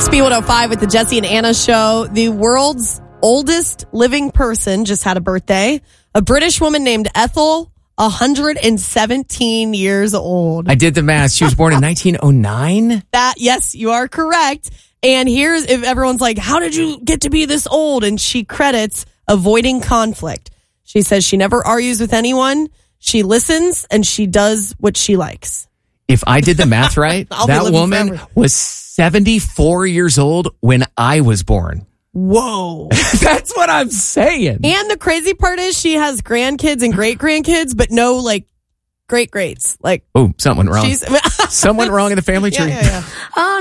It's B105 with the Jesse and Anna show. The world's oldest living person just had a birthday. A British woman named Ethel, 117 years old. I did the math. She was born in 1909. Yes, you are correct. And here's if everyone's like, how did you get to be this old? And she credits avoiding conflict. She says she never argues with anyone. She listens and she does what she likes. If I did the math right, that woman was 74 years old when I was born. Whoa. That's what I'm saying. And the crazy part is she has grandkids and great-grandkids, but no, great-greats. Oh, something went wrong. Something went wrong in the family tree. Yeah.